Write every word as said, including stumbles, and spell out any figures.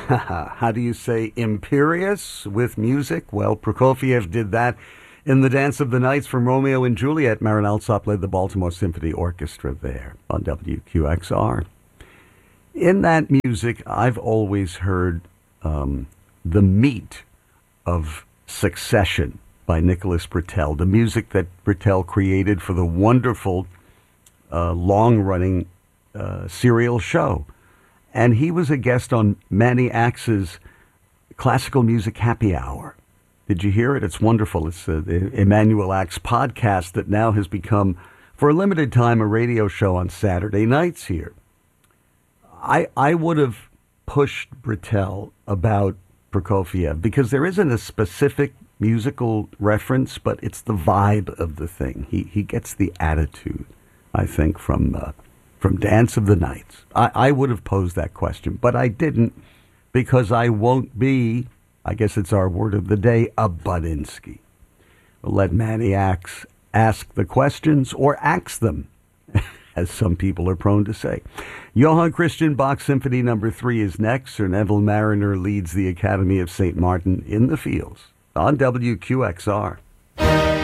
How do you say imperious with music? Well, Prokofiev did that in the Dance of the Nights from Romeo and Juliet. Marin Alsop led the Baltimore Symphony Orchestra there on W Q X R. In that music, I've always heard um, the meat of Succession by Nicholas Britell, the music that Britell created for the wonderful, uh, long-running uh, serial show. And he was a guest on Manny Axe's Classical Music Happy Hour. Did you hear it? It's wonderful. It's uh, the Emmanuel Axe podcast that now has become, for a limited time, a radio show on Saturday nights here. I I would have pushed Britell about Prokofiev because there isn't a specific musical reference, but it's the vibe of the thing. He he gets the attitude, I think, from uh, from Dance of the Nights. I, I would have posed that question, but I didn't because I won't be, I guess it's our word of the day, a Budinsky. We'll let Manny Axe ask the questions or axe them, as some people are prone to say. Johann Christian Bach Symphony Number Three is next. Sir Neville Mariner leads the Academy of Saint Martin in the Fields on W Q X R.